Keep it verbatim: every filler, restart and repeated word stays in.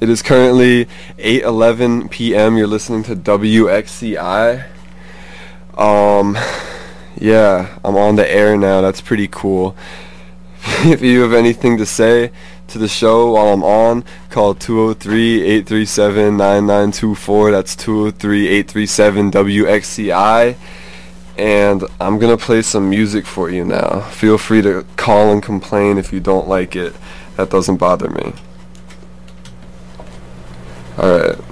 It is currently eight eleven p m You're listening to W X C I. Um, yeah, I'm on the air now. That's pretty cool. If you have anything to say to the show while I'm on, call two oh three, eight three seven, nine nine two four. That's two oh three, eight three seven, W X C I. And I'm going to play some music for you now. Feel free to call and complain if you don't like it. That doesn't bother me. Alright.